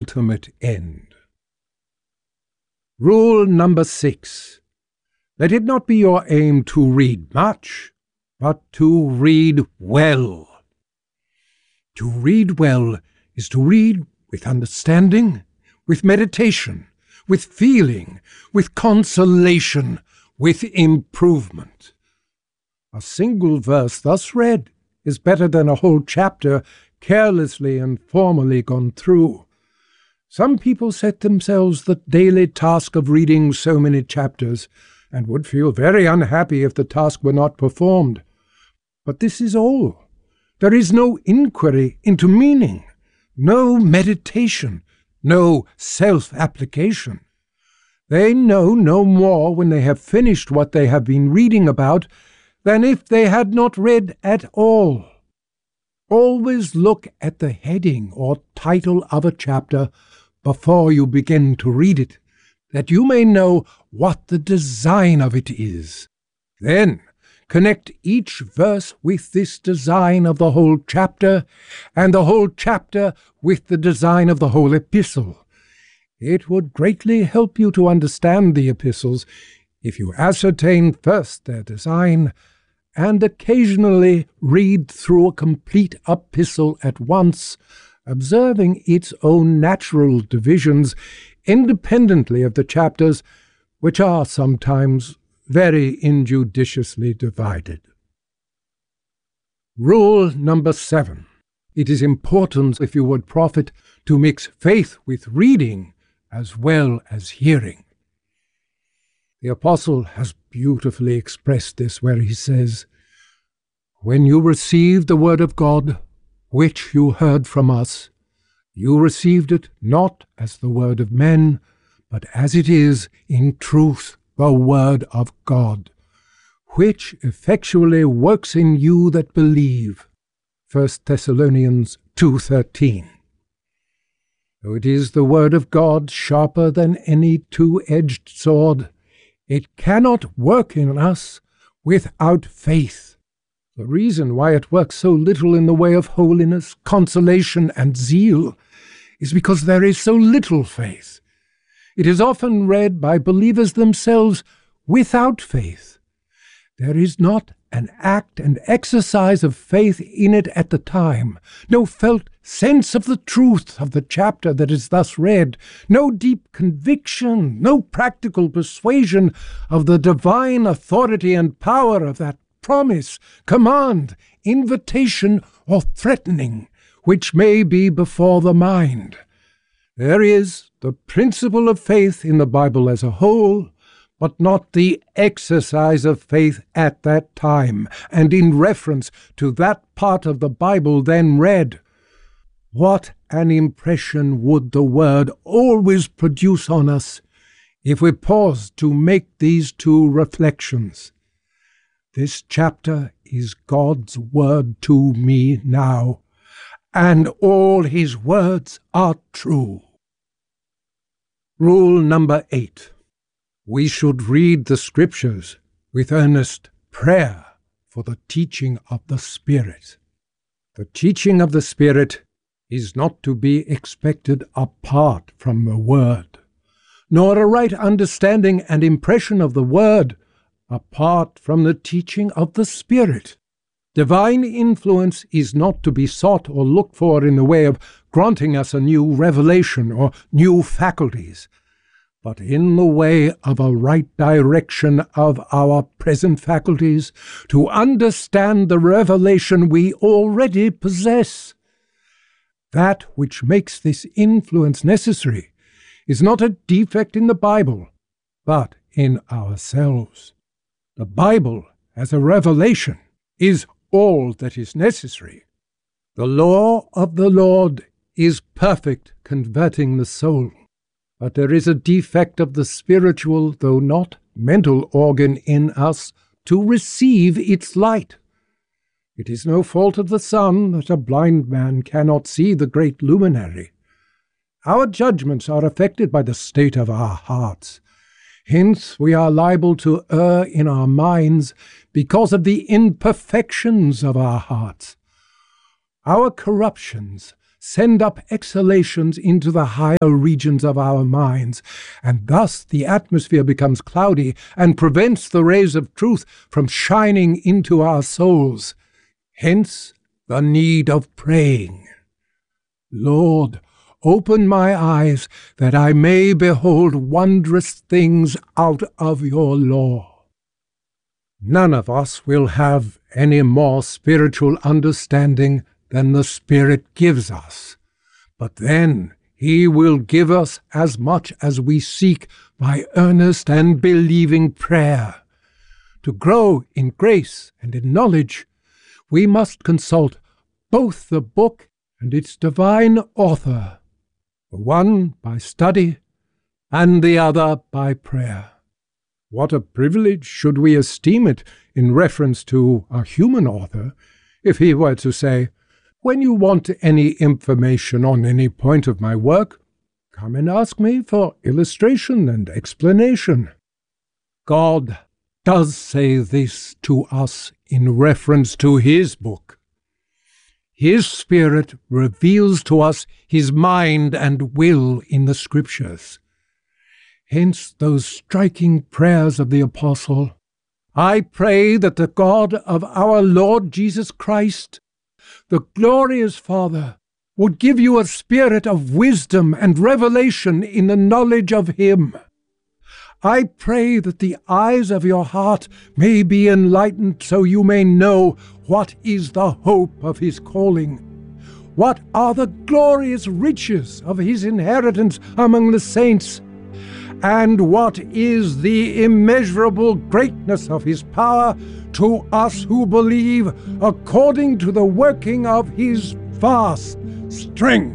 ultimate end. Rule number 6. Let it not be your aim to read much, but to read well. To read well is to read with understanding, with meditation, with feeling, with consolation, with improvement. A single verse thus read is better than a whole chapter carelessly and formally gone through. Some people set themselves the daily task of reading so many chapters, and would feel very unhappy if the task were not performed. But this is all. There is no inquiry into meaning, no meditation, no self-application. They know no more when they have finished what they have been reading about than if they had not read at all. Always look at the heading or title of a chapter before you begin to read it, that you may know what the design of it is. Then connect each verse with this design of the whole chapter, and the whole chapter with the design of the whole epistle. It would greatly help you to understand the epistles if you ascertain first their design, and occasionally read through a complete epistle at once, observing its own natural divisions independently of the chapters, which are sometimes very injudiciously divided. Rule number 7. It is important, if you would profit, to mix faith with reading as well as hearing. The Apostle has beautifully expressed this where he says, "When you received the word of God, which you heard from us, you received it not as the word of men, but as it is in truth the word of God, which effectually works in you that believe." 1 Thessalonians 2:13. Though it is the word of God, sharper than any two-edged sword, it cannot work in us without faith. The reason why it works so little in the way of holiness, consolation, and zeal is because there is so little faith. It is often read by believers themselves without faith. There is not an act and exercise of faith in it at the time, no felt sense of the truth of the chapter that is thus read, no deep conviction, no practical persuasion of the divine authority and power of that promise, command, invitation, or threatening, which may be before the mind. There is the principle of faith in the Bible as a whole, but not the exercise of faith at that time, and in reference to that part of the Bible then read. What an impression would the Word always produce on us if we paused to make these two reflections. This chapter is God's word to me now, and all his words are true. Rule number 8. We should read the Scriptures with earnest prayer for the teaching of the Spirit. The teaching of the Spirit is not to be expected apart from the Word, nor a right understanding and impression of the Word apart from the teaching of the Spirit. Divine influence is not to be sought or looked for in the way of granting us a new revelation or new faculties, but in the way of a right direction of our present faculties to understand the revelation we already possess. That which makes this influence necessary is not a defect in the Bible, but in ourselves. The Bible, as a revelation, is all that is necessary. The law of the Lord is perfect, converting the soul. But there is a defect of the spiritual, though not mental, organ in us to receive its light. It is no fault of the sun that a blind man cannot see the great luminary. Our judgments are affected by the state of our hearts. Hence we are liable to err in our minds because of the imperfections of our hearts. Our corruptions send up exhalations into the higher regions of our minds, and thus the atmosphere becomes cloudy and prevents the rays of truth from shining into our souls. Hence the need of praying. Lord, open my eyes that I may behold wondrous things out of your law. None of us will have any more spiritual understanding than the Spirit gives us, but then He will give us as much as we seek by earnest and believing prayer. To grow in grace and in knowledge, we must consult both the book and its divine author, the one by study and the other by prayer. What a privilege should we esteem it in reference to a human author if he were to say, "When you want any information on any point of my work, come and ask me for illustration and explanation." God does say this to us in reference to His book. His Spirit reveals to us His mind and will in the Scriptures. Hence those striking prayers of the Apostle, "I pray that the God of our Lord Jesus Christ, the glorious Father, would give you a spirit of wisdom and revelation in the knowledge of Him. I pray that the eyes of your heart may be enlightened so you may know what is the hope of His calling, what are the glorious riches of His inheritance among the saints, and what is the immeasurable greatness of His power to us who believe, according to the working of His vast strength."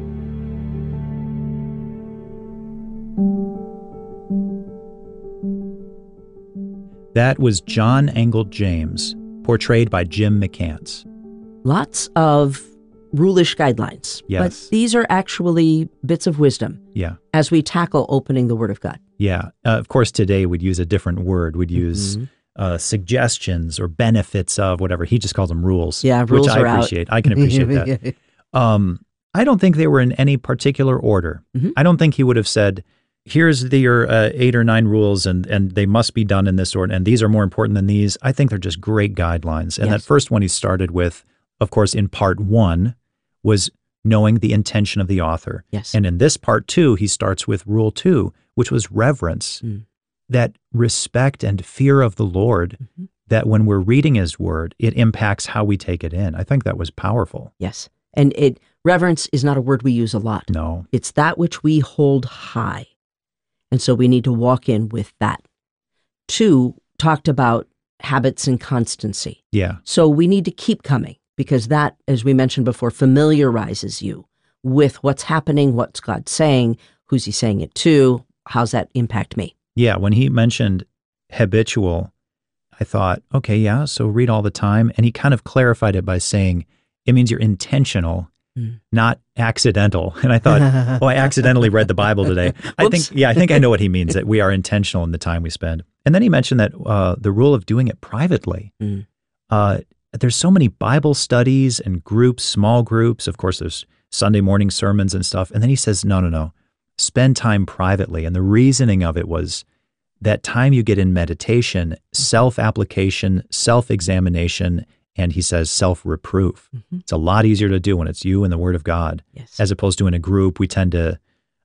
That was John Angell James, portrayed by Jim McCants. Lots of rulish guidelines. Yes. But these are actually bits of wisdom. Yeah. As we tackle opening the Word of God. Yeah. Of course, today we'd use a different word. We'd use suggestions or benefits of whatever. He just calls them rules. Yeah, rules which I are out. appreciate. I can appreciate that. I don't think they were in any particular order. I don't think he would have said, here's your 8 or 9 rules, and they must be done in this order, and these are more important than these. I think they're just great guidelines. And that first one he started with, of course, in part 1, was knowing the intention of the author. Yes. And in this part 2, he starts with rule 2, which was reverence, that respect and fear of the Lord, that when we're reading His Word, it impacts how we take it in. I think that was powerful. Yes. And reverence is not a word we use a lot. No. It's that which we hold high. And so we need to walk in with that. 2, talked about habits and constancy. Yeah. So we need to keep coming, because that, as we mentioned before, familiarizes you with what's happening, what's God saying, who's He saying it to, how's that impact me? Yeah, when he mentioned habitual, I thought, okay, yeah, so read all the time. And he kind of clarified it by saying, it means you're intentional, not accidental. And I thought, oh, I accidentally read the Bible today. I think I know what he means, that we are intentional in the time we spend. And then he mentioned that the rule of doing it privately. There's so many Bible studies and groups, small groups. Of course, there's Sunday morning sermons and stuff. And then he says, no. Spend time privately. And the reasoning of it was that time you get in meditation, self-application, self-examination, and he says self-reproof. It's a lot easier to do when it's you and the Word of God. Yes. As opposed to in a group, we tend to,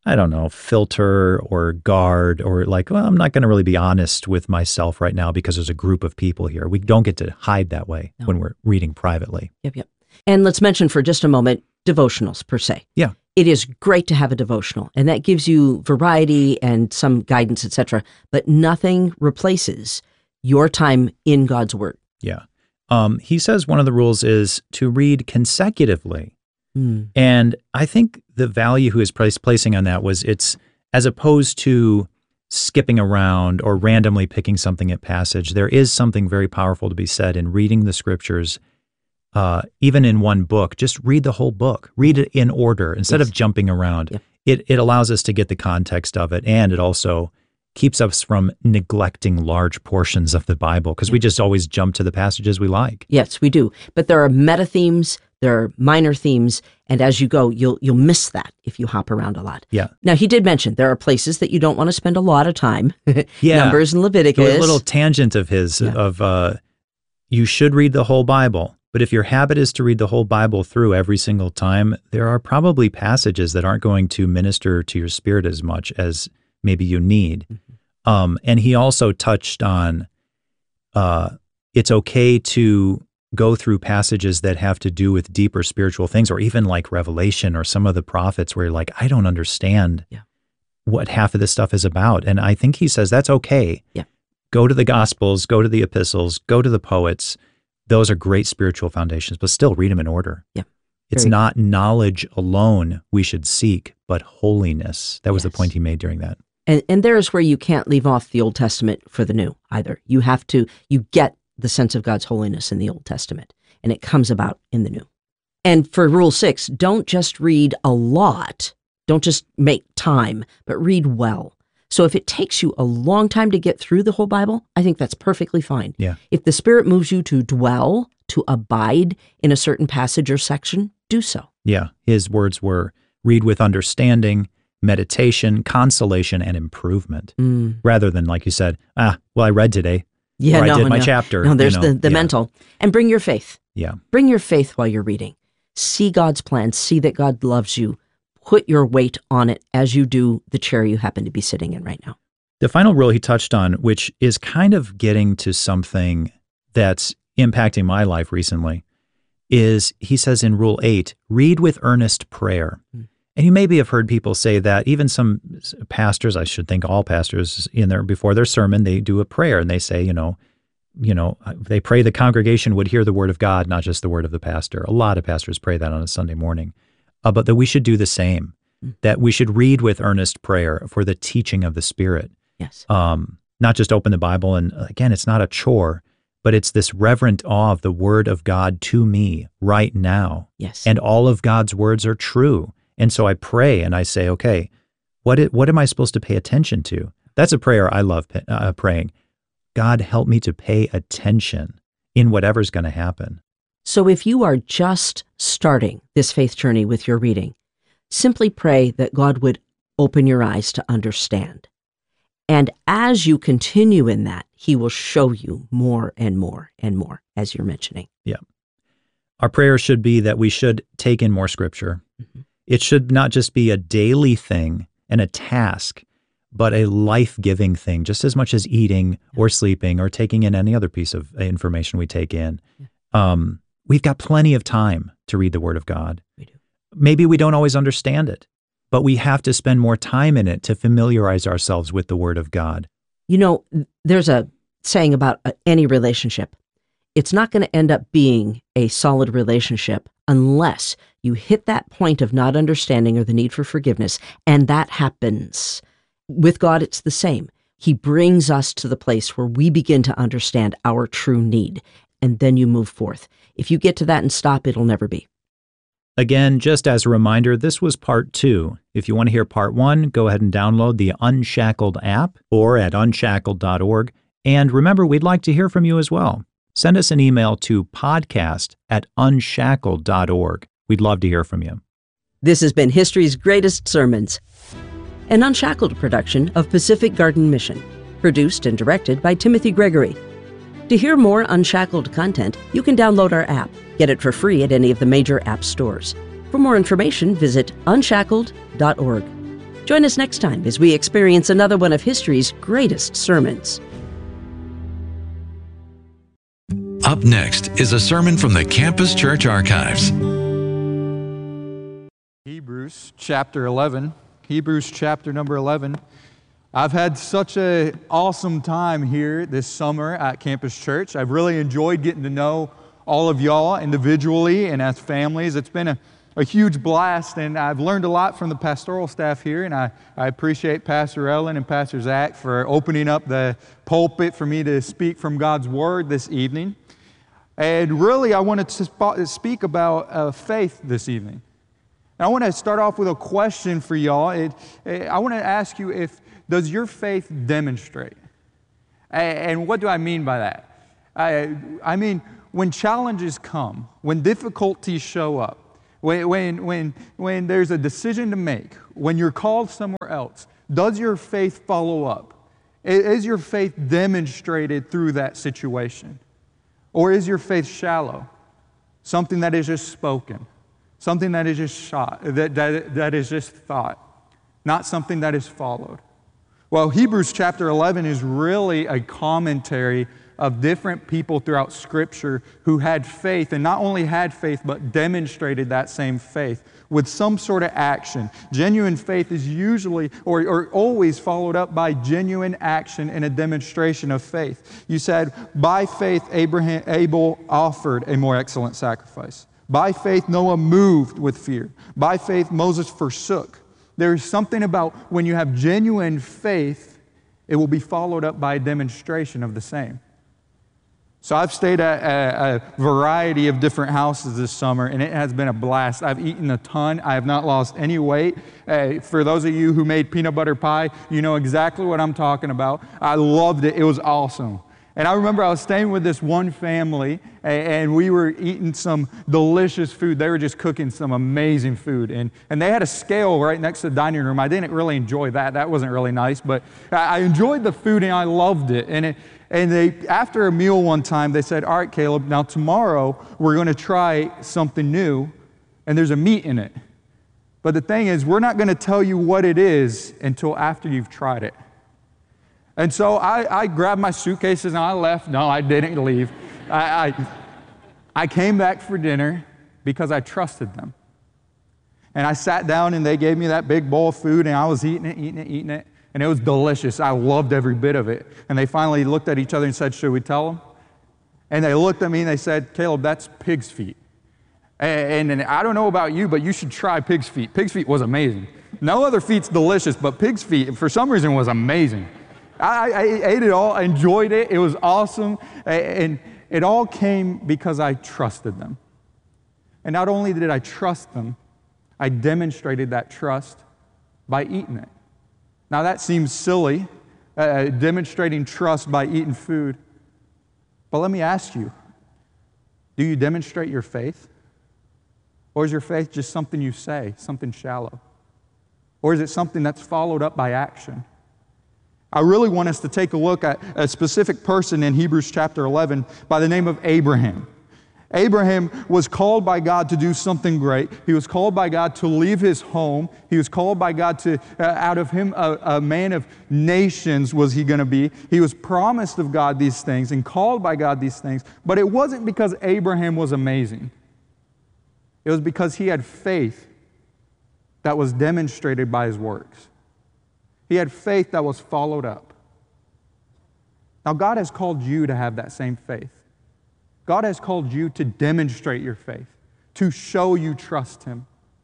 filter or guard, or like, well, I'm not going to really be honest with myself right now because there's a group of people here. We don't get to hide that way when we're reading privately. Yep. And let's mention for just a moment, devotionals per se. Yeah. It is great to have a devotional, and that gives you variety and some guidance, etc. But nothing replaces your time in God's Word. Yeah. He says one of the rules is to read consecutively. And I think the value he was placing on that was it's as opposed to skipping around or randomly picking something at passage. There is something very powerful to be said in reading the Scriptures, even in one book. Just read the whole book. Read it in order instead of jumping around. Yep. It allows us to get the context of it, and it also keeps us from neglecting large portions of the Bible because we just always jump to the passages we like. Yes, we do. But there are meta themes, There are minor themes, and as you go, you'll miss that if you hop around a lot. Yeah. Now, he did mention there are places that you don't want to spend a lot of time. Yeah. Numbers and Leviticus. There was a little tangent of his of you should read the whole Bible, but if your habit is to read the whole Bible through every single time, there are probably passages that aren't going to minister to your spirit as much as maybe you need. And he also touched on it's okay to go through passages that have to do with deeper spiritual things, or even like Revelation or some of the prophets where you're like, I don't understand what half of this stuff is about. And I think he says that's okay. Yeah. Go to the Gospels, go to the epistles, go to the poets. Those are great spiritual foundations, but still read them in order. Yeah. It's not knowledge alone we should seek, but holiness. That was the point he made during that. And there's where you can't leave off the Old Testament for the New either. You get the sense of God's holiness in the Old Testament, and it comes about in the New. And for Rule 6, don't just read a lot. Don't just make time, but read well. So if it takes you a long time to get through the whole Bible, I think that's perfectly fine. Yeah. If the Spirit moves you to dwell, to abide in a certain passage or section, do so. Yeah. His words were read with understanding, meditation, consolation, and improvement, rather than, like you said, well, I read today. Yeah, I did my chapter. No, there's the mental. And bring your faith. Yeah. Bring your faith while you're reading. See God's plan. See that God loves you. Put your weight on it as you do the chair you happen to be sitting in right now. The final rule he touched on, which is kind of getting to something that's impacting my life recently, is he says in Rule 8, read with earnest prayer. And you maybe have heard people say that, even some pastors, I should think all pastors in there before their sermon, they do a prayer and they say, they pray the congregation would hear the word of God, not just the word of the pastor. A lot of pastors pray that on a Sunday morning, but that we should do the same, that we should read with earnest prayer for the teaching of the Spirit. Yes. Not just open the Bible. And again, it's not a chore, but it's this reverent awe of the word of God to me right now. Yes. And all of God's words are true. And so I pray and I say, okay, what am I supposed to pay attention to? That's a prayer I love praying. God, help me to pay attention in whatever's going to happen. So if you are just starting this faith journey with your reading, simply pray that God would open your eyes to understand. And as you continue in that, he will show you more and more and more, as you're mentioning. Yeah. Our prayer should be that we should take in more scripture. It should not just be a daily thing and a task, but a life-giving thing, just as much as eating or sleeping or taking in any other piece of information we take in. We've got plenty of time to read the Word of God. We do. Maybe we don't always understand it, but we have to spend more time in it to familiarize ourselves with the Word of God. You know, there's a saying about any relationship. It's not going to end up being a solid relationship unless you hit that point of not understanding or the need for forgiveness, and that happens. With God, it's the same. He brings us to the place where we begin to understand our true need, and then you move forth. If you get to that and stop, it'll never be. Again, just as a reminder, this was part 2. If you want to hear part 1, go ahead and download the Unshackled app or at unshackled.org. And remember, we'd like to hear from you as well. Send us an email to podcast@unshackled.org. We'd love to hear from you. This has been History's Greatest Sermons, an Unshackled production of Pacific Garden Mission, produced and directed by Timothy Gregory. To hear more Unshackled content, you can download our app. Get it for free at any of the major app stores. For more information, visit unshackled.org. Join us next time as we experience another one of history's greatest sermons. Up next is a sermon from the Campus Church Archives. Hebrews chapter 11. Hebrews chapter number 11. I've had such an awesome time here this summer at Campus Church. I've really enjoyed getting to know all of y'all individually and as families. It's been a huge blast, and I've learned a lot from the pastoral staff here, and I appreciate Pastor Ellen and Pastor Zach for opening up the pulpit for me to speak from God's Word this evening. And really, I wanted to speak about faith this evening. And I want to start off with a question for y'all. I want to ask you, does your faith demonstrate? And what do I mean by that? I mean, when challenges come, when difficulties show up, when there's a decision to make, when you're called somewhere else, does your faith follow up? Is your faith demonstrated through that situation? Or is your faith shallow? Something that is just spoken, something that is just that is just thought, not something that is followed. Well, Hebrews chapter 11 is really a commentary of different people throughout Scripture who had faith, and not only had faith, but demonstrated that same faith with some sort of action. Genuine faith is usually or always followed up by genuine action and a demonstration of faith. You said, by faith Abel offered a more excellent sacrifice. By faith Noah moved with fear. By faith Moses forsook. There is something about when you have genuine faith, it will be followed up by a demonstration of the same. So I've stayed at a variety of different houses this summer, and it has been a blast. I've eaten a ton. I have not lost any weight. For those of you who made peanut butter pie, you know exactly what I'm talking about. I loved it. It was awesome. And I remember I was staying with this one family, and we were eating some delicious food. They were just cooking some amazing food. And they had a scale right next to the dining room. I didn't really enjoy that. That wasn't really nice, but I enjoyed the food, and I loved it. And they, after a meal one time, they said, all right, Caleb, now tomorrow we're going to try something new, and there's a meat in it. But the thing is, we're not going to tell you what it is until after you've tried it. And so I grabbed my suitcases and I left. No, I didn't leave. I came back for dinner because I trusted them. And I sat down and they gave me that big bowl of food, and I was eating it. And it was delicious. I loved every bit of it. And they finally looked at each other and said, should we tell them? And they looked at me and they said, Caleb, that's pig's feet. And I don't know about you, but you should try pig's feet. Pig's feet was amazing. No other feet's delicious, but pig's feet, for some reason, was amazing. I ate it all, I enjoyed it. It was awesome. And it all came because I trusted them. And not only did I trust them, I demonstrated that trust by eating it. Now that seems silly, demonstrating trust by eating food. But let me ask you, do you demonstrate your faith? Or is your faith just something you say, something shallow? Or is it something that's followed up by action? I really want us to take a look at a specific person in Hebrews chapter 11 by the name of Abraham. Abraham was called by God to do something great. He was called by God to leave his home. He was called by God to, out of him, a man of nations was he going to be. He was promised of God these things and called by God these things. But it wasn't because Abraham was amazing. It was because he had faith that was demonstrated by his works. He had faith that was followed up. Now, God has called you to have that same faith. God has called you to demonstrate your faith, to show you trust Him.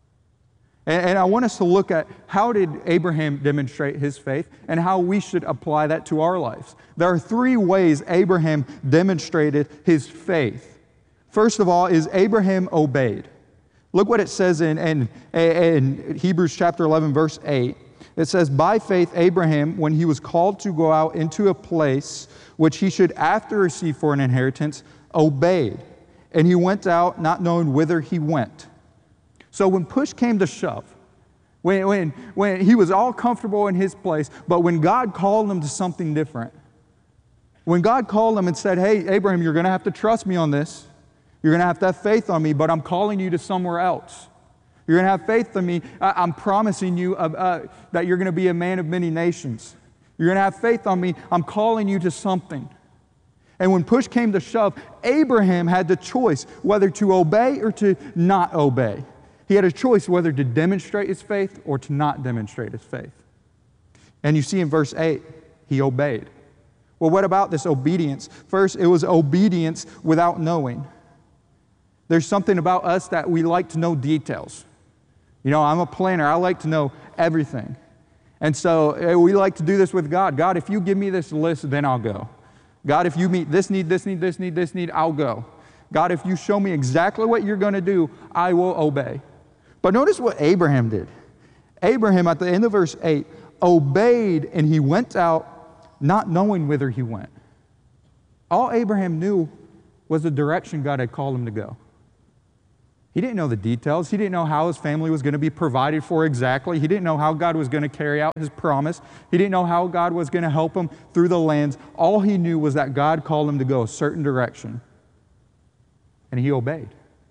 And I want us to look at how did Abraham demonstrate his faith and how we should apply that to our lives. There are three ways Abraham demonstrated his faith. First of all is Abraham obeyed. Look what it says in Hebrews chapter 11, verse 8. It says, by faith Abraham, when he was called to go out into a place which he should after receive for an inheritance, obeyed. And he went out not knowing whither he went. So when push came to shove, when he was all comfortable in his place, but when God called him to something different, when God called him and said, hey, Abraham, you're going to have to trust me on this. You're going to have faith on me, but I'm calling you to somewhere else. You're going to have faith in me. I'm promising you that you're going to be a man of many nations. You're going to have faith on me. I'm calling you to something. And when push came to shove, Abraham had the choice whether to obey or to not obey. He had a choice whether to demonstrate his faith or to not demonstrate his faith. And you see in verse 8, he obeyed. Well, what about this obedience? First, it was obedience without knowing. There's something about us that we like to know details. You know, I'm a planner. I like to know everything. And so we like to do this with God. God, if you give me this list, then I'll go. God, if you meet this need, this need, this need, this need, I'll go. God, if you show me exactly what you're going to do, I will obey. But notice what Abraham did. Abraham, at the end of verse 8, obeyed, and he went out not knowing whither he went. All Abraham knew was the direction God had called him to go. He didn't know the details. He didn't know how his family was going to be provided for exactly. He didn't know how God was going to carry out his promise. He didn't know how God was going to help him through the lands. All he knew was that God called him to go a certain direction, and he obeyed.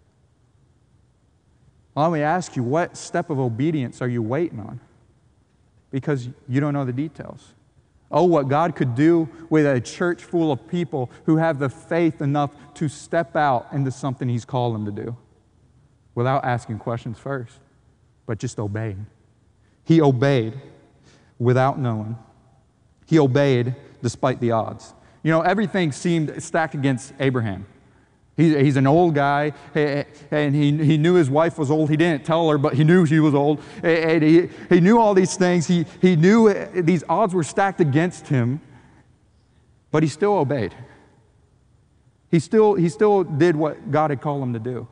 Well, let me ask you, what step of obedience are you waiting on? Because you don't know the details. Oh, what God could do with a church full of people who have the faith enough to step out into something he's called them to do without asking questions first, but just obeying. He obeyed without knowing. He obeyed despite the odds. You know, everything seemed stacked against Abraham. He's an old guy, and he knew his wife was old. He didn't tell her, but he knew she was old. And he knew all these things. He knew these odds were stacked against him, but he still obeyed. He still did what God had called him to do.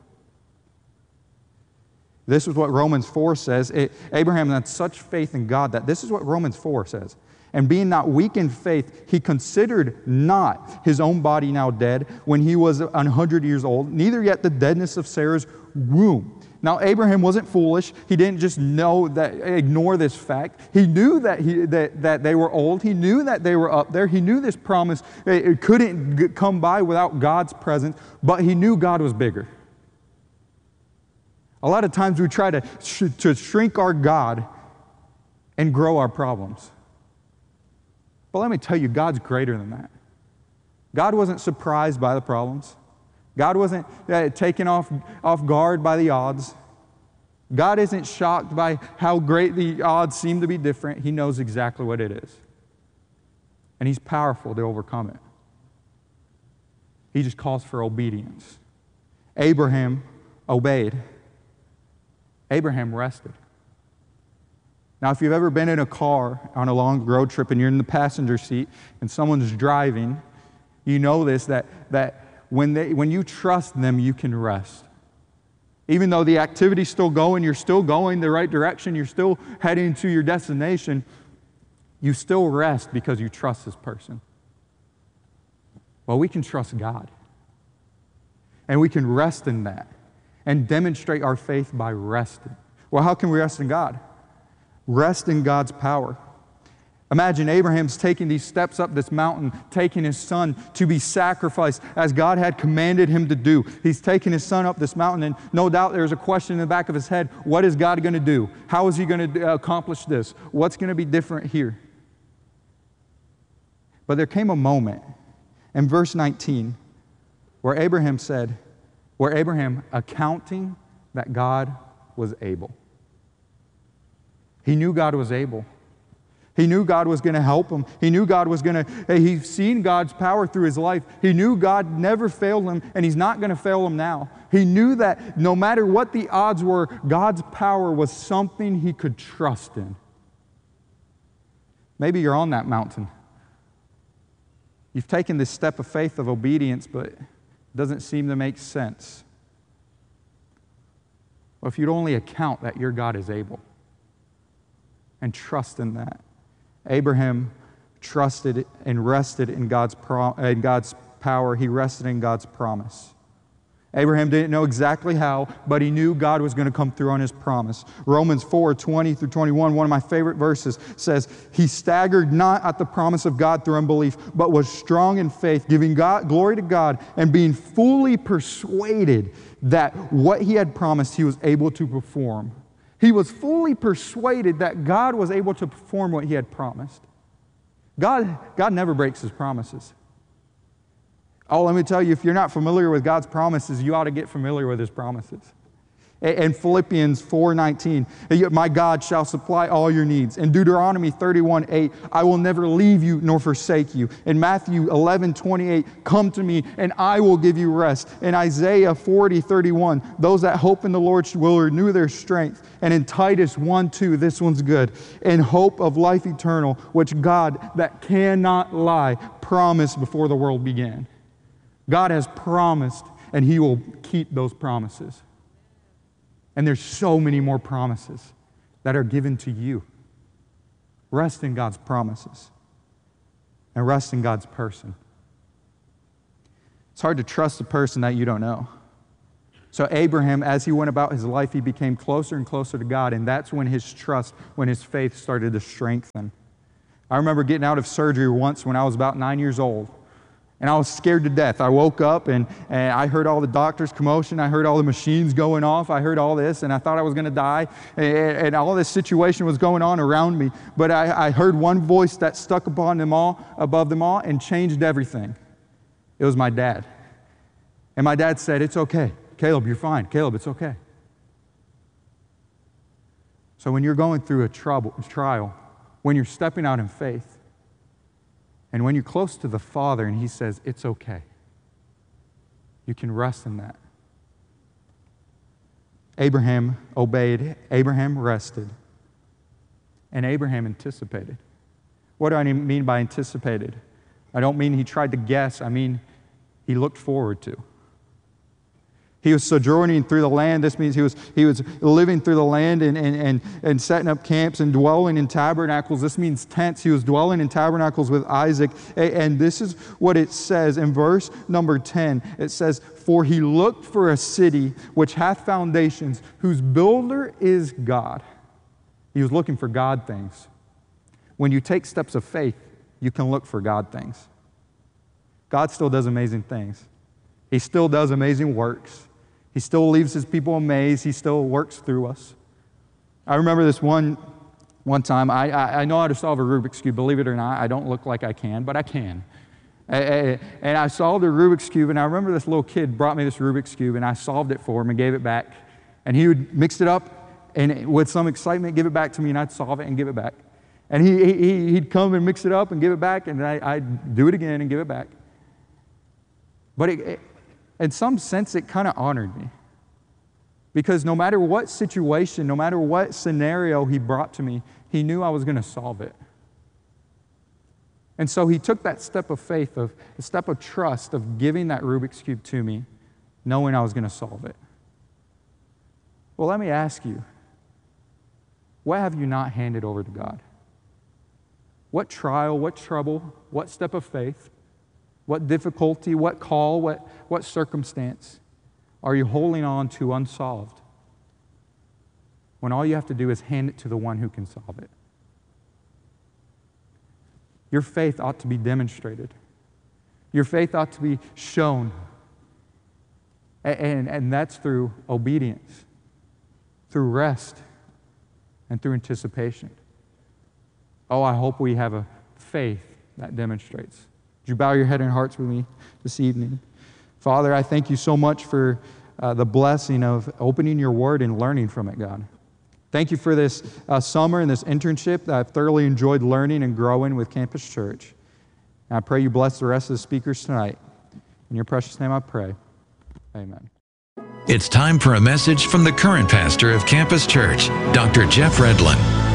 This is what Romans 4 says. Abraham had such faith in God that this is what Romans 4 says. And being not weak in faith, he considered not his own body now dead when he was 100 years old, neither yet the deadness of Sarah's womb. Now, Abraham wasn't foolish. He didn't just ignore this fact. He knew that they were old. He knew that they were up there. He knew this promise it couldn't come by without God's presence, but he knew God was bigger. A lot of times we try to shrink our God and grow our problems. But let me tell you, God's greater than that. God wasn't surprised by the problems. God wasn't taken off guard by the odds. God isn't shocked by how great the odds seem to be different. He knows exactly what it is. And He's powerful to overcome it. He just calls for obedience. Abraham obeyed. Abraham rested. Now, if you've ever been in a car on a long road trip and you're in the passenger seat and someone's driving, you know this, that when you trust them, you can rest. Even though the activity's still going, you're still going the right direction, you're still heading to your destination, you still rest because you trust this person. Well, we can trust God. And we can rest in that and demonstrate our faith by resting. Well, how can we rest in God? Rest in God's power. Imagine Abraham's taking these steps up this mountain, taking his son to be sacrificed as God had commanded him to do. He's taking his son up this mountain, and no doubt there's a question in the back of his head, what is God going to do? How is He going to accomplish this? What's going to be different here? But there came a moment in verse 19 where Abraham accounting that God was able. He knew God was able. He knew God was going to help him. He knew God was going to, he's seen God's power through his life. He knew God never failed him, and He's not going to fail him now. He knew that no matter what the odds were, God's power was something he could trust in. Maybe you're on that mountain. You've taken this step of faith, of obedience, but it doesn't seem to make sense. Well, if you'd only account that your God is able and trust in that. Abraham trusted and rested in God's power. He rested in God's promise. Abraham didn't know exactly how, but he knew God was going to come through on His promise. Romans 4:20-21, one of my favorite verses, says, He staggered not at the promise of God through unbelief, but was strong in faith, giving glory to God, and being fully persuaded that what He had promised He was able to perform. He was fully persuaded that God was able to perform what He had promised. God never breaks His promises. Oh, let me tell you, if you're not familiar with God's promises, you ought to get familiar with His promises. In Philippians 4:19, my God shall supply all your needs. In Deuteronomy 31:8, I will never leave you nor forsake you. In Matthew 11:28, come to me and I will give you rest. In Isaiah 40:31, those that hope in the Lord will renew their strength. And in Titus 1:2, this one's good. In hope of life eternal, which God that cannot lie promised before the world began. God has promised, and He will keep those promises. And there's so many more promises that are given to you. Rest in God's promises and rest in God's person. It's hard to trust a person that you don't know. So Abraham, as he went about his life, he became closer and closer to God, and that's when his trust, when his faith started to strengthen. I remember getting out of surgery once when I was about 9 years old, and I was scared to death. I woke up and I heard all the doctor's commotion. I heard all the machines going off. I heard all this, and I thought I was going to die, and all this situation was going on around me. But I heard one voice that stuck upon them all, above them all, and changed everything. It was my dad. And my dad said, "It's okay. Caleb, you're fine. Caleb, it's okay." So when you're going through a trial, when you're stepping out in faith, and when you're close to the Father and He says, "It's okay," you can rest in that. Abraham obeyed, Abraham rested, and Abraham anticipated. What do I mean by anticipated? I don't mean he tried to guess. I mean he looked forward to. He was sojourning through the land. This means he was living through the land and setting up camps and dwelling in tabernacles. This means tents. He was dwelling in tabernacles with Isaac. And this is what it says in verse number 10. It says, "For he looked for a city which hath foundations, whose builder is God." He was looking for God things. When you take steps of faith, you can look for God things. God still does amazing things. He still does amazing works. He still leaves His people amazed. He still works through us. I remember this one time. I know how to solve a Rubik's Cube. Believe it or not, I don't look like I can, but I can. And I solved a Rubik's Cube, and I remember this little kid brought me this Rubik's Cube, and I solved it for him and gave it back. And he would mix it up, and with some excitement, give it back to me, and I'd solve it and give it back. And he'd come and mix it up and give it back, and I'd do it again and give it back. But in some sense, it kind of honored me. Because no matter what situation, no matter what scenario he brought to me, he knew I was going to solve it. And so he took that step of faith, a step of trust, of giving that Rubik's Cube to me, knowing I was going to solve it. Well, let me ask you, what have you not handed over to God? What trial, what trouble, what step of faith, what difficulty, what call, what circumstance are you holding on to unsolved when all you have to do is hand it to the one who can solve it? Your faith ought to be demonstrated. Your faith ought to be shown. And that's through obedience, through rest, and through anticipation. Oh, I hope we have a faith that demonstrates. Would you bow your head and hearts with me this evening? Father, I thank you so much for the blessing of opening your word and learning from it, God. Thank you for this summer and this internship that I've thoroughly enjoyed learning and growing with Campus Church. And I pray you bless the rest of the speakers tonight. In your precious name I pray. Amen. It's time for a message from the current pastor of Campus Church, Dr. Jeff Redlin.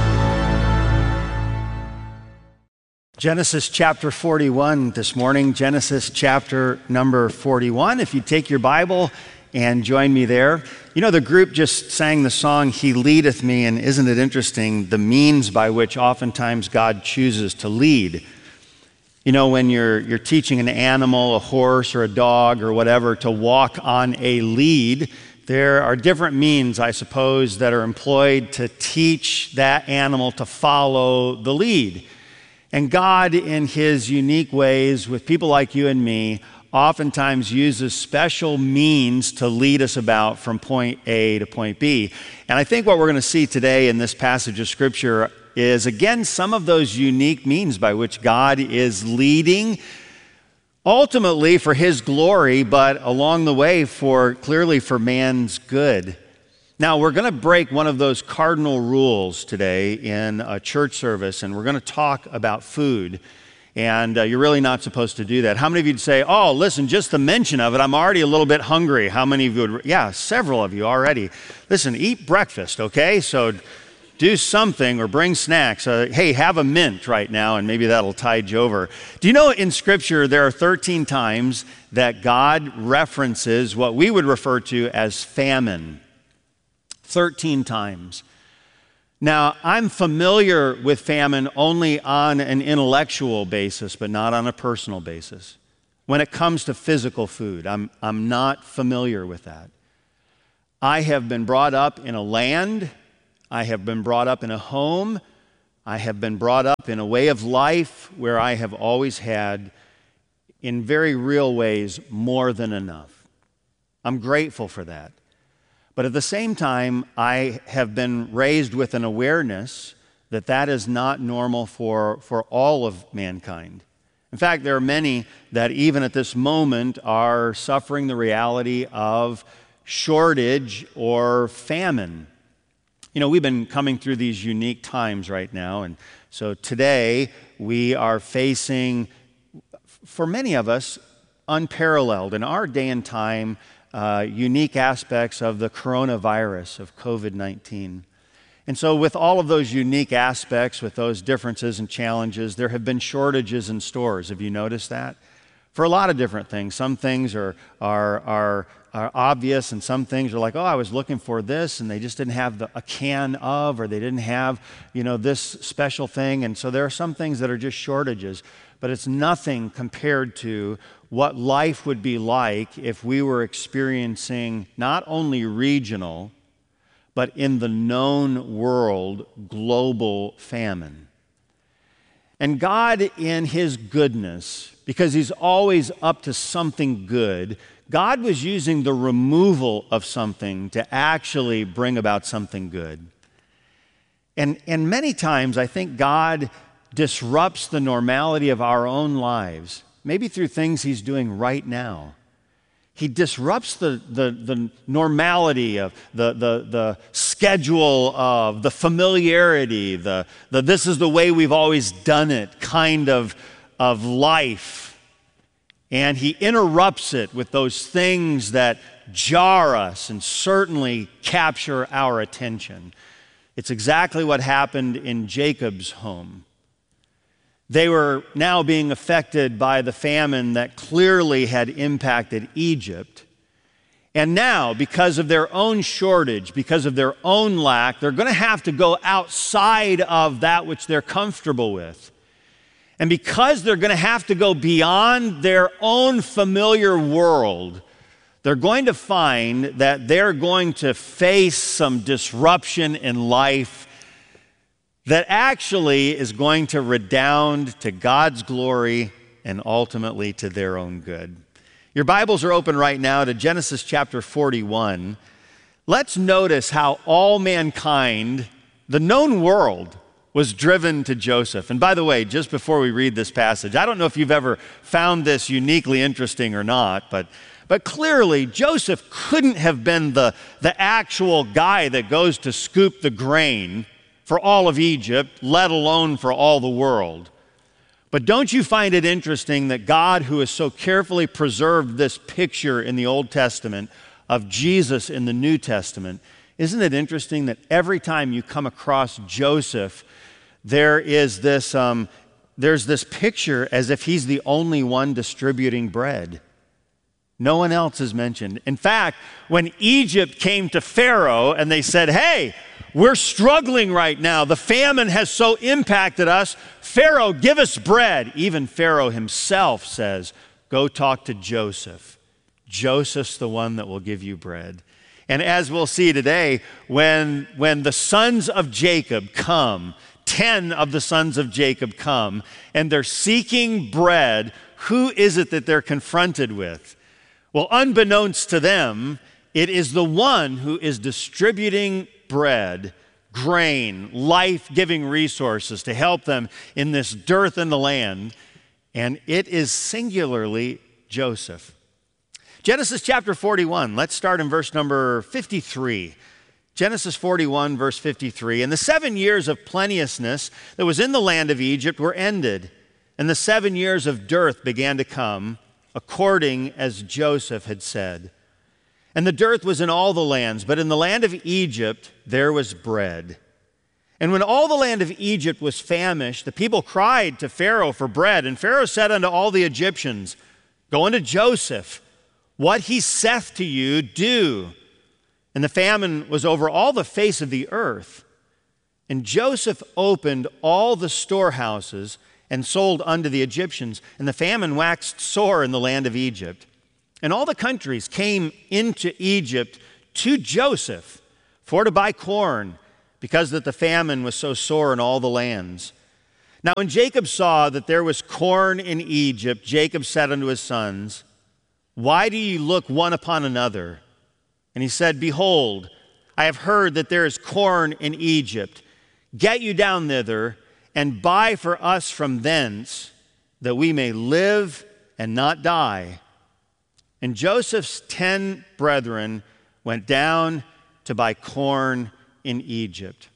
Genesis chapter 41 this morning, Genesis chapter number 41. If you take your Bible and join me there. You know, the group just sang the song, "He Leadeth Me," and isn't it interesting the means by which oftentimes God chooses to lead? You know, when you're teaching an animal, a horse or a dog or whatever, to walk on a lead, there are different means, I suppose, that are employed to teach that animal to follow the lead. And God, in His unique ways, with people like you and me, oftentimes uses special means to lead us about from point A to point B. And I think what we're going to see today in this passage of Scripture is, again, some of those unique means by which God is leading, ultimately for His glory, but along the way clearly for man's good. Now, we're going to break one of those cardinal rules today in a church service, and we're going to talk about food. And you're really not supposed to do that. How many of you would say, "Oh, listen, just the mention of it, I'm already a little bit hungry"? How many of you would? Yeah, several of you already. Listen, eat breakfast, okay? So do something or bring snacks. Hey, have a mint right now, and maybe that'll tide you over. Do you know in Scripture there are 13 times that God references what we would refer to as famine? 13 times. Now, I'm familiar with famine only on an intellectual basis, but not on a personal basis. when it comes to physical food. I'm not familiar with that. I have been brought up in a land. I have been brought up in a home. I have been brought up in a way of life where I have always had, in very real ways, more than enough. I'm grateful for that. But at the same time, I have been raised with an awareness that that is not normal for all of mankind. In fact, there are many that even at this moment are suffering the reality of shortage or famine. You know, we've been coming through these unique times right now, and so today we are facing, for many of us, unparalleled in our day and time, unique aspects of the coronavirus, of COVID-19. And so with all of those unique aspects, with those differences and challenges, there have been shortages in stores. Have you noticed that? For a lot of different things. Some things are obvious, and some things are like, oh, I was looking for this, and they just didn't have a can of, or they didn't have, this special thing. And so there are some things that are just shortages. But it's nothing compared to what life would be like if we were experiencing not only regional, but in the known world, global famine. And God, in His goodness, because He's always up to something good, God was using the removal of something to actually bring about something good. And many times, I think God disrupts the normality of our own lives, maybe through things He's doing right now. He disrupts the normality of the schedule of the familiarity, the this is the way we've always done it kind of life. And He interrupts it with those things that jar us and certainly capture our attention. It's exactly what happened in Jacob's home. They were now being affected by the famine that clearly had impacted Egypt. And now, because of their own shortage, because of their own lack, they're going to have to go outside of that which they're comfortable with. And because they're going to have to go beyond their own familiar world, they're going to find that they're going to face some disruption in life that actually is going to redound to God's glory and ultimately to their own good. Your Bibles are open right now to Genesis chapter 41. Let's notice how all mankind, the known world, was driven to Joseph. And by the way, just before we read this passage, I don't know if you've ever found this uniquely interesting or not, but clearly Joseph couldn't have been the actual guy that goes to scoop the grain for all of Egypt, let alone for all the world. But don't you find it interesting that God, who has so carefully preserved this picture in the Old Testament of Jesus in the New Testament, isn't it interesting that every time you come across Joseph, there's this picture as if he's the only one distributing bread. No one else is mentioned. In fact, when Egypt came to Pharaoh and they said, hey, we're struggling right now. The famine has so impacted us. Pharaoh, give us bread. Even Pharaoh himself says, go talk to Joseph. Joseph's the one that will give you bread. And as we'll see today, when the sons of Jacob come, 10 of the sons of Jacob come, and they're seeking bread, who is it that they're confronted with? Well, unbeknownst to them, it is the one who is distributing bread, grain, life-giving resources to help them in this dearth in the land, and it is singularly Joseph. Genesis chapter 41, let's start in verse number 53. Genesis 41, verse 53. And the 7 years of plenteousness that was in the land of Egypt were ended, and the 7 years of dearth began to come, according as Joseph had said. And the dearth was in all the lands, but in the land of Egypt there was bread. And when all the land of Egypt was famished, the people cried to Pharaoh for bread. And Pharaoh said unto all the Egyptians, go unto Joseph, what he saith to you, do. And the famine was over all the face of the earth. And Joseph opened all the storehouses and sold unto the Egyptians. And the famine waxed sore in the land of Egypt. And all the countries came into Egypt to Joseph for to buy corn, because that the famine was so sore in all the lands. Now when Jacob saw that there was corn in Egypt, Jacob said unto his sons, Why do ye look one upon another? And he said, Behold, I have heard that there is corn in Egypt. Get you down thither, and buy for us from thence, that we may live and not die. And Joseph's 10 brethren went down to buy corn in Egypt.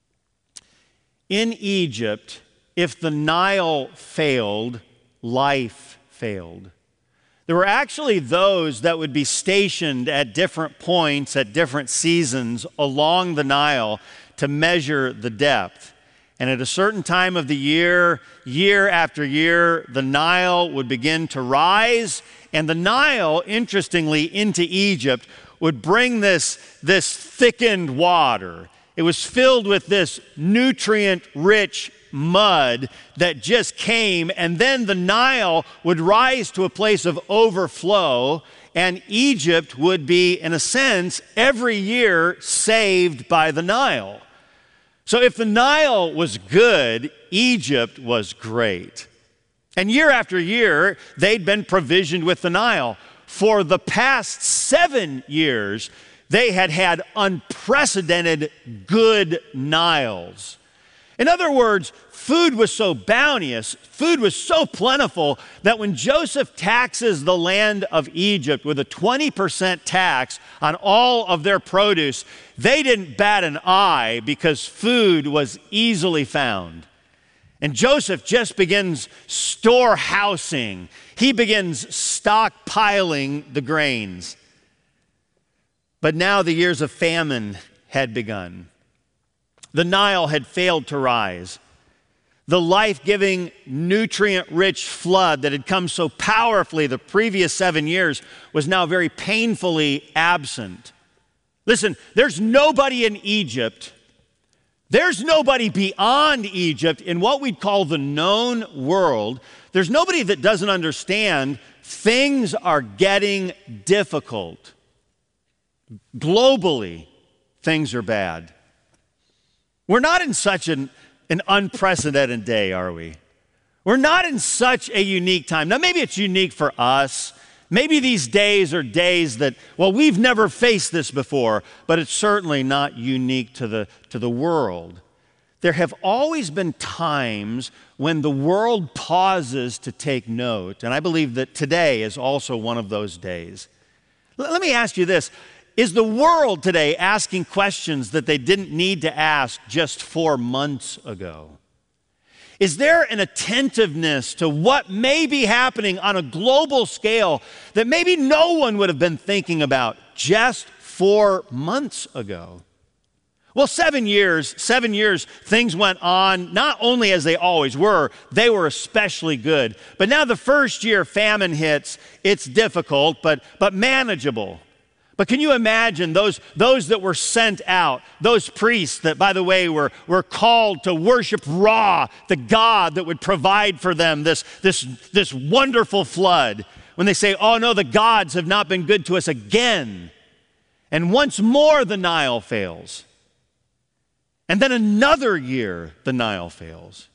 In Egypt, if the Nile failed, life failed. There were actually those that would be stationed at different points, at different seasons along the Nile to measure the depth. And at a certain time of the year, year after year, the Nile would begin to rise. And the Nile, interestingly, into Egypt would bring this thickened water. It was filled with this nutrient-rich mud that just came, and then the Nile would rise to a place of overflow, and Egypt would be, in a sense, every year saved by the Nile. So if the Nile was good, Egypt was great. And year after year, they'd been provisioned with the Nile. For the past 7 years, they had had unprecedented good Niles. In other words, food was so bounteous, food was so plentiful, that when Joseph taxes the land of Egypt with a 20% tax on all of their produce, they didn't bat an eye because food was easily found. And Joseph just begins storehousing. He begins stockpiling the grains. But now the years of famine had begun. The Nile had failed to rise. The life-giving, nutrient-rich flood that had come so powerfully the previous 7 years was now very painfully absent. Listen, there's nobody in Egypt, there's nobody beyond Egypt in what we'd call the known world. There's nobody that doesn't understand things are getting difficult. Globally, things are bad. We're not in such an unprecedented day, are we? We're not in such a unique time. Now, maybe it's unique for us. Maybe these days are days that, well, we've never faced this before, but it's certainly not unique to the world. There have always been times when the world pauses to take note, and I believe that today is also one of those days. Let me ask you this. Is the world today asking questions that they didn't need to ask just 4 months ago? Is there an attentiveness to what may be happening on a global scale that maybe no one would have been thinking about just 4 months ago? Well, 7 years, things went on not only as they always were, they were especially good. But now the first year famine hits, it's difficult, but manageable. But can you imagine those that were sent out, those priests that, by the way, were called to worship Ra, the God that would provide for them this wonderful flood, when they say, oh no, the gods have not been good to us again. And once more the Nile fails. And then another year the Nile fails.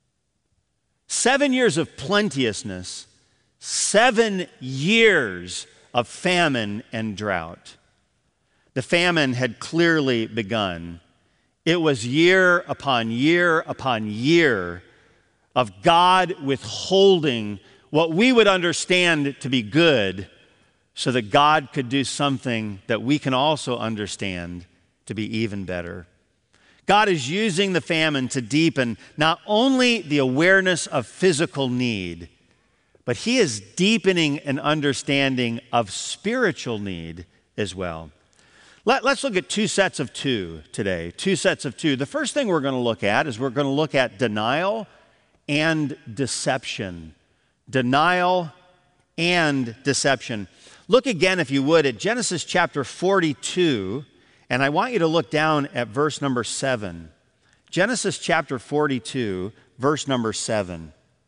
7 years of plenteousness, 7 years of famine and drought. The famine had clearly begun. It was year upon year upon year of God withholding what we would understand to be good so that God could do something that we can also understand to be even better. God is using the famine to deepen not only the awareness of physical need, but he is deepening an understanding of spiritual need as well. Let's look at 2 sets of 2 today, 2 sets of 2. The first thing we're going to look at is we're going to look at denial and deception. Denial and deception. Look again, if you would, at Genesis chapter 42, and I want you to look down at verse number 7. Genesis chapter 42, verse number 7.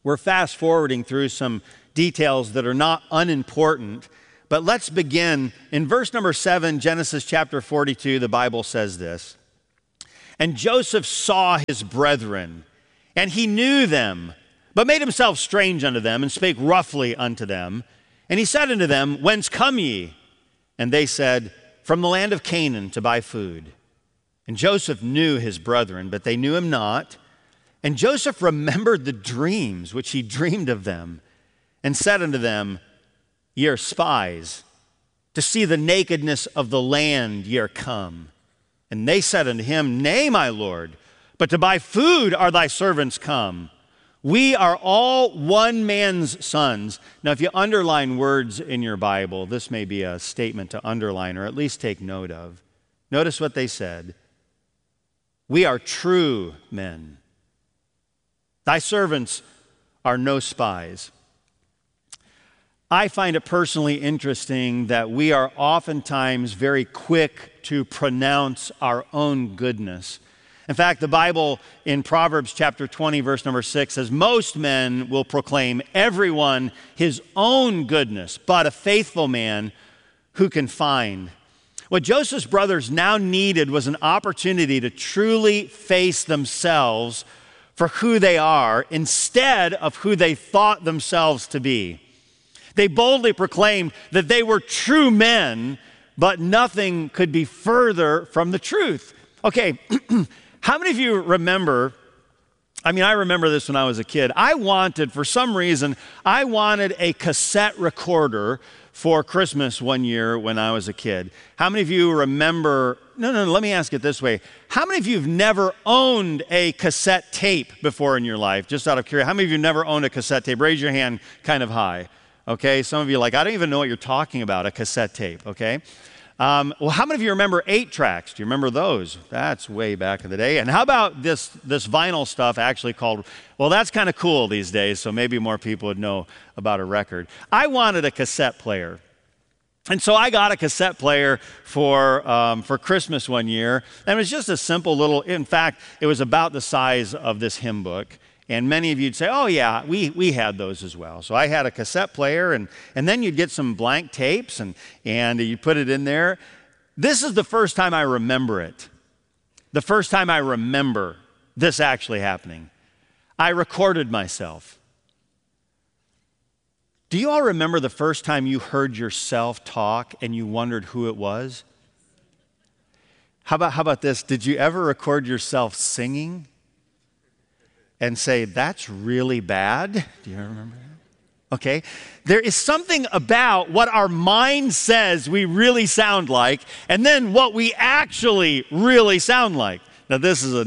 We're fast forwarding through some details that are not unimportant, but let's begin. In verse number 7, Genesis chapter 42, the Bible says this: "And Joseph saw his brethren, and he knew them, but made himself strange unto them, and spake roughly unto them. And he said unto them, Whence come ye? And they said, From the land of Canaan to buy food. And Joseph knew his brethren, but they knew him not. And Joseph remembered the dreams which he dreamed of them, and said unto them, Ye are spies. To see the nakedness of the land ye are come. And they said unto him, Nay, my lord, but to buy food are thy servants come. We are all one man's sons." Now, if you underline words in your Bible, this may be a statement to underline or at least take note of. Notice what they said. "We are true men. Thy servants are no spies." I find it personally interesting that we are oftentimes very quick to pronounce our own goodness. In fact, the Bible in Proverbs chapter 20, verse number 6 says, "Most men will proclaim everyone his own goodness, but a faithful man who can find?" What Joseph's brothers now needed was an opportunity to truly face themselves for who they are instead of who they thought themselves to be. They boldly proclaimed that they were true men, but nothing could be further from the truth. Okay, how many of you remember, I remember this when I was a kid. For some reason, I wanted a cassette recorder for Christmas one year when I was a kid. How many of you remember, let me ask it this way. How many of you have never owned a cassette tape before in your life? Just out of curiosity, how many of you never owned a cassette tape? Raise your hand kind of high. Okay, some of you are like, I don't even know what you're talking about, a cassette tape, okay? Well, how many of you remember 8-tracks? Do you remember those? That's way back in the day. And how about this vinyl stuff actually called, well, that's kind of cool these days, so maybe more people would know about a record. I wanted a cassette player. And so I got a cassette player for Christmas one year. And it was just a simple little, in fact, it was about the size of this hymn book. And many of you'd say, oh yeah, we had those as well. So I had a cassette player, and then you'd get some blank tapes, and you put it in there. This is the first time I remember it. The first time I remember this actually happening. I recorded myself. Do you all remember the first time you heard yourself talk and you wondered who it was? How about this? Did you ever record yourself singing and say, that's really bad? Do you remember that? Okay. There is something about what our mind says we really sound like, and then what we actually really sound like. Now, this is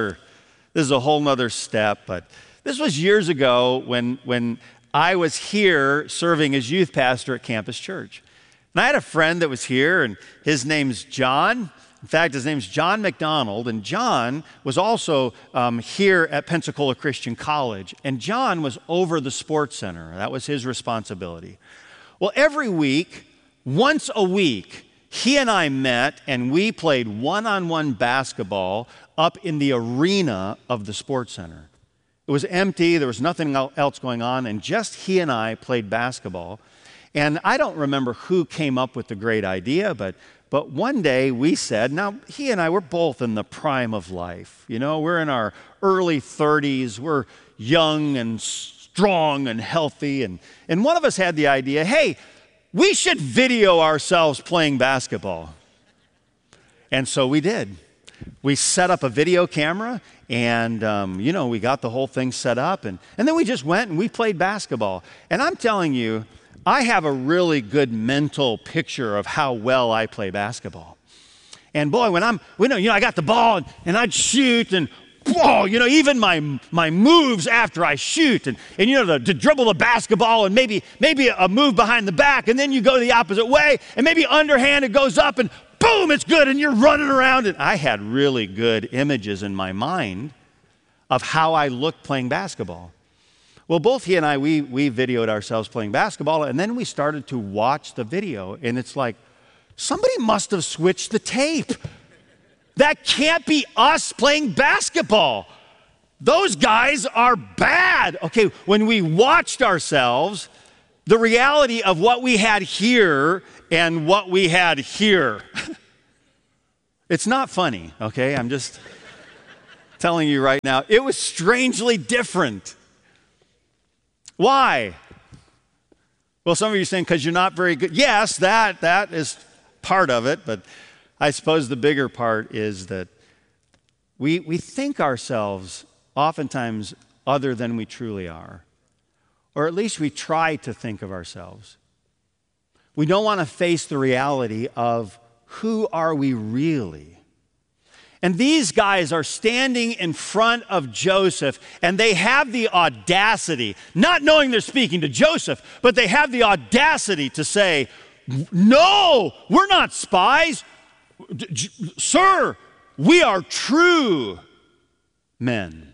a whole nother step, but this was years ago when I was here serving as youth pastor at Campus Church. And I had a friend that was here, and his name's John. In fact, his name's John McDonald, and John was also here at Pensacola Christian College, and John was over the sports center. That was his responsibility. Well, every week, once a week, he and I met, and we played one-on-one basketball up in the arena of the sports center. It was empty, there was nothing else going on, and just he and I played basketball. And I don't remember who came up with the great idea, but one day we said, now he and I, we're both in the prime of life. You know, we're in our early 30s, we're young and strong and healthy. And one of us had the idea, hey, we should video ourselves playing basketball. And so we did. We set up a video camera, and we got the whole thing set up. And then we just went and we played basketball. And I'm telling you, I have a really good mental picture of how well I play basketball. And boy, I got the ball and I'd shoot, and whoa, even my moves after I shoot, and to dribble the basketball, and maybe a move behind the back, and then you go the opposite way, and maybe underhand it goes up, and boom, it's good, and you're running around. And I had really good images in my mind of how I looked playing basketball. Well, both he and I, we videoed ourselves playing basketball, and then we started to watch the video, and it's like, somebody must have switched the tape. That can't be us playing basketball. those guys are bad. Okay, when we watched ourselves, the reality of what we had here and what we had here, it's not funny, okay? I'm just telling you right now. It was strangely different. Why? Well, some of you are saying, because you're not very good. Yes, that is part of it, but I suppose the bigger part is that we think ourselves oftentimes other than we truly are, or at least we try to think of ourselves. We don't want to face the reality of who are we really? And these guys are standing in front of Joseph, and they have the audacity, not knowing they're speaking to Joseph, but they have the audacity to say, no, we're not spies. Sir, we are true men.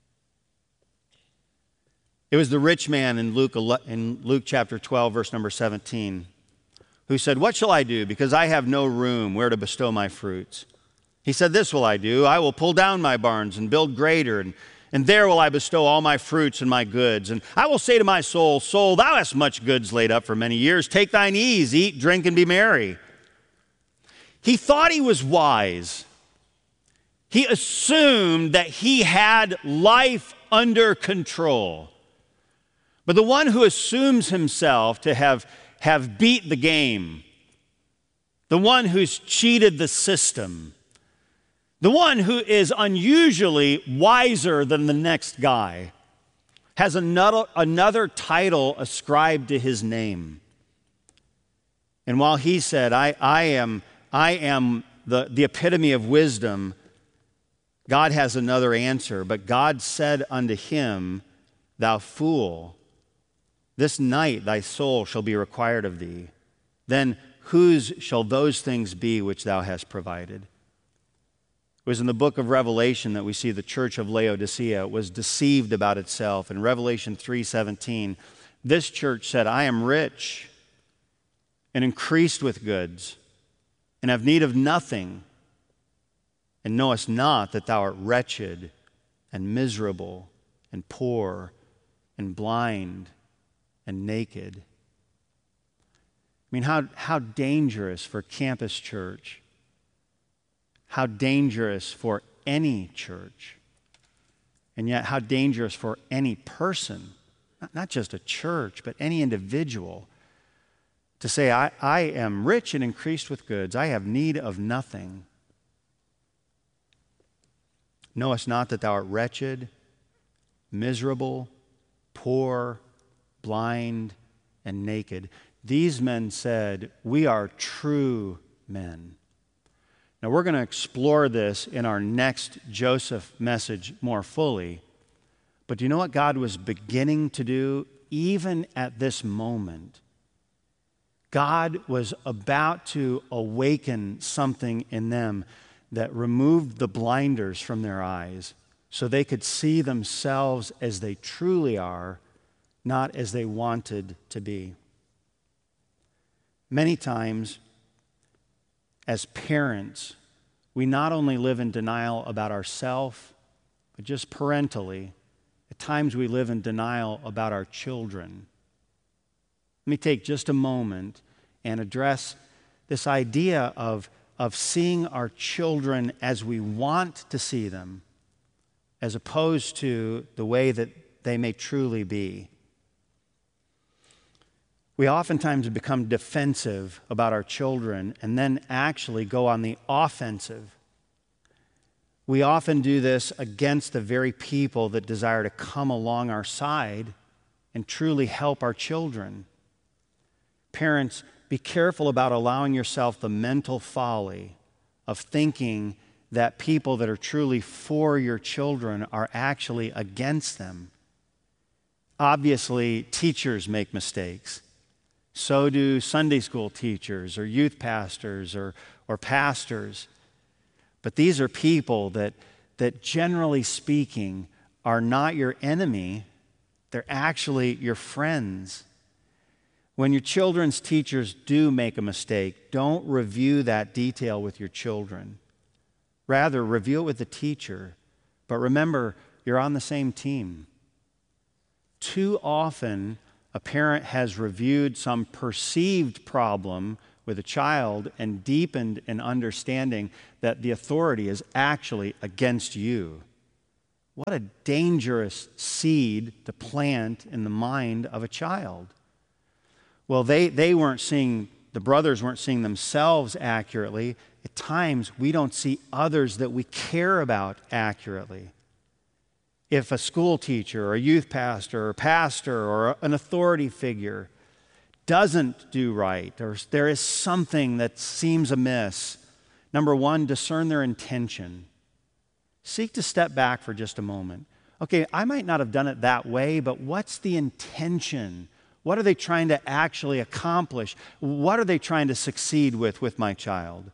It was the rich man in Luke chapter 12, verse number 17, who said, what shall I do? Because I have no room where to bestow my fruits. He said, this will I do. I will pull down my barns and build greater, and there will I bestow all my fruits and my goods. And I will say to my soul, soul, thou hast much goods laid up for many years. Take thine ease, eat, drink, and be merry. He thought he was wise. He assumed that he had life under control. But the one who assumes himself to have beat the game, the one who's cheated the system, the one who is unusually wiser than the next guy, has another title ascribed to his name. And while he said, I am the epitome of wisdom, God has another answer. But God said unto him, thou fool, this night thy soul shall be required of thee. Then whose shall those things be which thou hast provided? It was in the book of Revelation that we see the church of Laodicea was deceived about itself. In Revelation 3:17, this church said, I am rich and increased with goods, and have need of nothing, and knowest not that thou art wretched and miserable and poor and blind and naked. I mean, how dangerous for Campus Church. How dangerous for any church, and yet how dangerous for any person, not just a church, but any individual, to say, I am rich and increased with goods. I have need of nothing. Knowest not that thou art wretched, miserable, poor, blind, and naked. These men said, we are true men. Now, we're going to explore this in our next Joseph message more fully. But do you know what God was beginning to do even at this moment? God was about to awaken something in them that removed the blinders from their eyes so they could see themselves as they truly are, not as they wanted to be. Many times, as parents, we not only live in denial about ourselves, but just parentally, at times we live in denial about our children. Let me take just a moment and address this idea of seeing our children as we want to see them, as opposed to the way that they may truly be. We oftentimes become defensive about our children and then actually go on the offensive. We often do this against the very people that desire to come along our side and truly help our children. Parents, be careful about allowing yourself the mental folly of thinking that people that are truly for your children are actually against them. Obviously, teachers make mistakes. So do Sunday school teachers or youth pastors or pastors. But these are people that generally speaking are not your enemy. They're actually your friends. When your children's teachers do make a mistake, don't review that detail with your children. Rather, review it with the teacher. But remember, you're on the same team. Too often, a parent has reviewed some perceived problem with a child and deepened an understanding that the authority is actually against you. What a dangerous seed to plant in the mind of a child. Well, they weren't seeing, the brothers weren't seeing themselves accurately. At times, we don't see others that we care about accurately. If a school teacher or a youth pastor or pastor or an authority figure doesn't do right, or there is something that seems amiss, number one, discern their intention. Seek to step back for just a moment. Okay, I might not have done it that way, but what's the intention? What are they trying to actually accomplish? What are they trying to succeed with my child?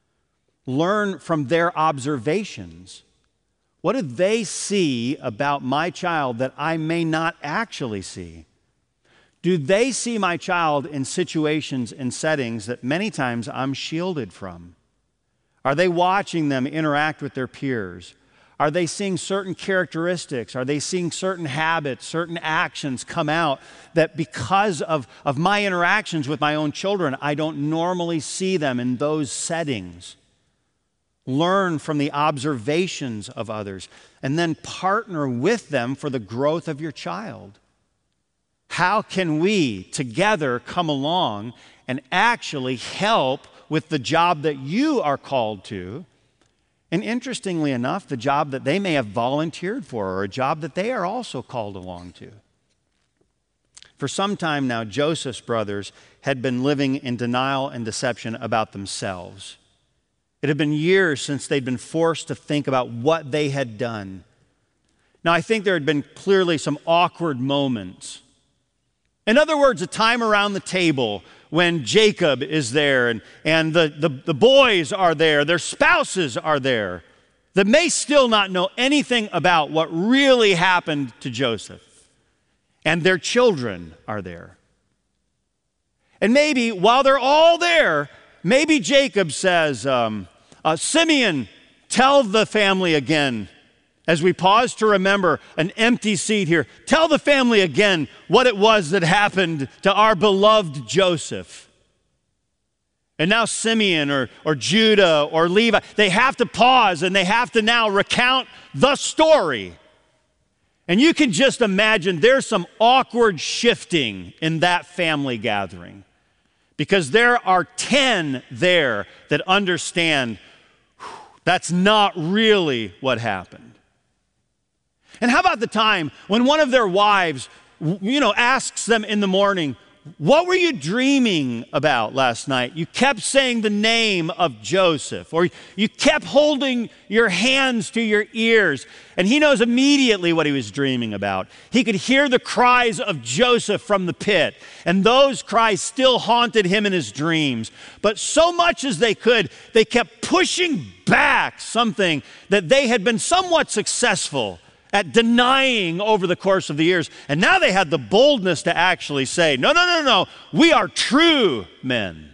Learn from their observations. What do they see about my child that I may not actually see? Do they see my child in situations and settings that many times I'm shielded from? Are they watching them interact with their peers? Are they seeing certain characteristics? Are they seeing certain habits, certain actions come out that because of my interactions with my own children, I don't normally see them in those settings? Learn from the observations of others, and then partner with them for the growth of your child. How can we together come along and actually help with the job that you are called to? And interestingly enough, the job that they may have volunteered for, or a job that they are also called along to. For some time now, Joseph's brothers had been living in denial and deception about themselves. It had been years since they'd been forced to think about what they had done. Now, I think there had been clearly some awkward moments. In other words, a time around the table when Jacob is there and the boys are there, their spouses are there, that may still not know anything about what really happened to Joseph. And their children are there. And maybe while they're all there, maybe Jacob says, Simeon, tell the family again. As we pause to remember an empty seat here, tell the family again what it was that happened to our beloved Joseph. And now Simeon or Judah or Levi, they have to pause and they have to now recount the story. And you can just imagine there's some awkward shifting in that family gathering, because there are 10 there that understand that's not really what happened. And how about the time when one of their wives, asks them in the morning, what were you dreaming about last night? You kept saying the name of Joseph, or you kept holding your hands to your ears. And he knows immediately what he was dreaming about. He could hear the cries of Joseph from the pit, and those cries still haunted him in his dreams. But so much as they could, they kept pushing back something that they had been somewhat successful at denying over the course of the years. And now they had the boldness to actually say, no, we are true men.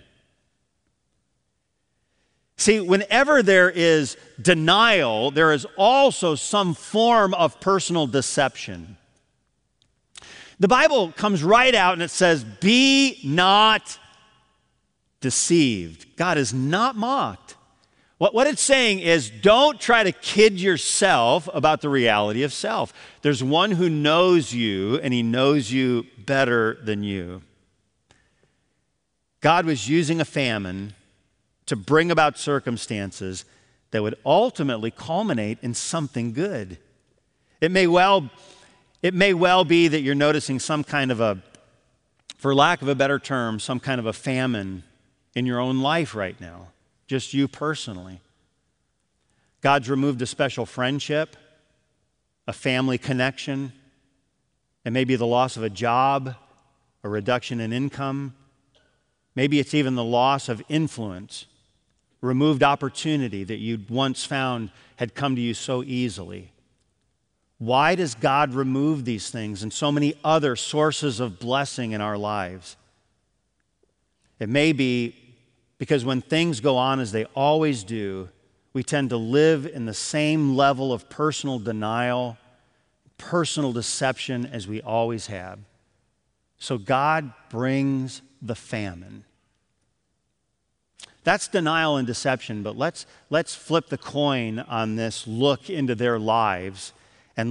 See, whenever there is denial, there is also some form of personal deception. The Bible comes right out and it says, be not deceived. God is not mocked. What it's saying is, don't try to kid yourself about the reality of self. There's one who knows you, and he knows you better than you. God was using a famine to bring about circumstances that would ultimately culminate in something good. It may well be that you're noticing some kind of for lack of a better term, some kind of a famine in your own life right now. Just you personally. God's removed a special friendship, a family connection. It may be the loss of a job, a reduction in income. Maybe it's even the loss of influence, removed opportunity that you'd once found had come to you so easily. Why does God remove these things and so many other sources of blessing in our lives? It may be because when things go on as they always do, we tend to live in the same level of personal denial personal deception as we always have. So God brings the famine. That's denial and deception, but let's flip the coin on this look into their lives